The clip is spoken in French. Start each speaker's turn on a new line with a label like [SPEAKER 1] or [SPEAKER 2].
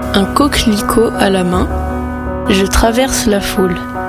[SPEAKER 1] Un coquelicot à la main, je traverse la foule.